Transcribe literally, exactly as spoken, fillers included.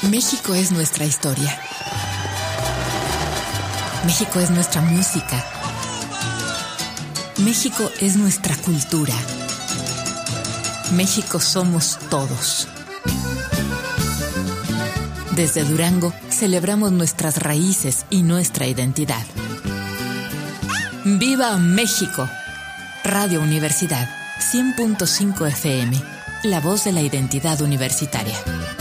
México es nuestra historia. México es nuestra música. México es nuestra cultura. México somos todos. Desde Durango celebramos nuestras raíces y nuestra identidad. ¡Viva México! Radio Universidad, cien punto cinco F M, la voz de la identidad universitaria.